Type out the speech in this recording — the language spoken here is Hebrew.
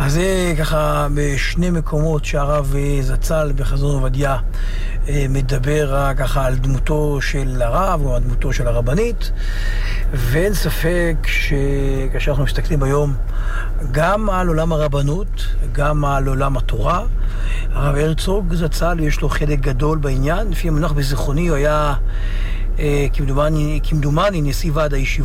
אז זה ככה בשני מקומות שהרב זצ"ל בחזון עובדיה מדבר ככה על דמותו של הרב או על דמותו של הרבנית, ואין ספק שכאשר אנחנו מסתכלים היום גם על עולם הרבנות, גם על עולם התורה, הרב הרצוג זצ"ל יש לו חלק גדול בעניין. לפי המונח בזיכרוני הוא היה כמדומני נשיא ועד הישיבות